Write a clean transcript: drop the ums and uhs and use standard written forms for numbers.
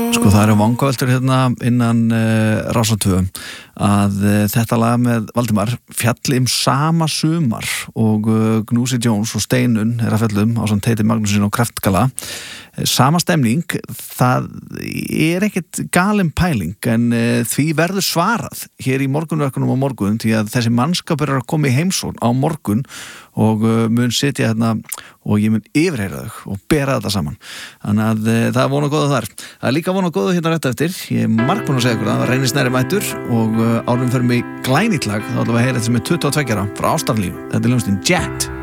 Sko það eru vangaveltur hérna innan Rásar 2 að þetta lag með Valdimar fjalli sama sumar og Gnúsi Jones og Steinun að fjallum á samt Teiti Magnúsin og Kraftgala. Sama stemning, það ekkert galin pæling en því verður svarað hér í morgunverkunum á morgun því að þessi mannskapur að koma í heimsókn á morgun og mun sitja hérna og ég mun yfirheyra þau og bera þetta saman. Þannig að það er vona góða þar. Það er líka vona góða hérna rétt eftir. Ég er margbúin að segja ykkur það Reynir Snerri mættur og árum fyrir mig glænýtt lag þá ætlum við að heyra þetta sem 22 ára frá Ástarlíf. Þetta hljómsveitin Jet.